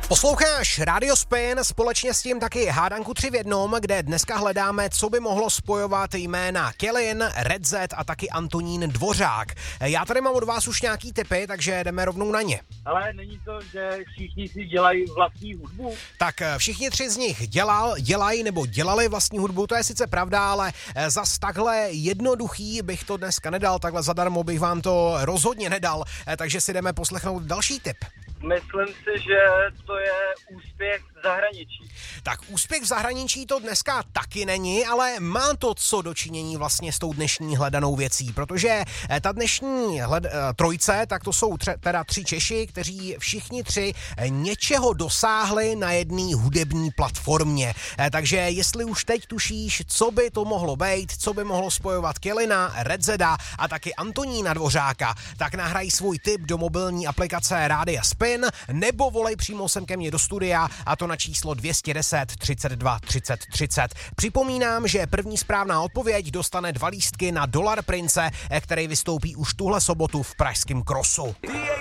Posloucháš Radio Spin, společně s tím taky hádanku 3 v jednom, kde dneska hledáme, co by mohlo spojovat jména Kellyn, Redzet a taky Antonín Dvořák. Já tady mám od vás už nějaký tipy, takže jdeme rovnou na ně. Ale není to, že všichni si dělají vlastní hudbu? Tak všichni 3 z nich dělají nebo dělali vlastní hudbu, to je sice pravda, ale zas takhle jednoduchý bych to dneska nedal, takhle zadarmo bych vám to rozhodně nedal, takže si jdeme poslechnout další tip. Myslím si, že to je úspěch v zahraničí. Tak úspěch v zahraničí to dneska taky není, ale má to co dočinění vlastně s tou dnešní hledanou věcí, protože ta dnešní trojce, tak to jsou teda 3 Češi, kteří všichni 3 něčeho dosáhli na jedné hudební platformě. Takže jestli už teď tušíš, co by to mohlo být, co by mohlo spojovat Kellyna, Redzeda a taky Antonína Dvořáka, tak nahraj svůj tip do mobilní aplikace Rádia Spin nebo volej přímo sem ke mně do studia, a to na číslo 210 32 30 30. Připomínám, že první správná odpověď dostane 2 lístky na Dolar Prince, který vystoupí už tuhle sobotu v pražském Crossu.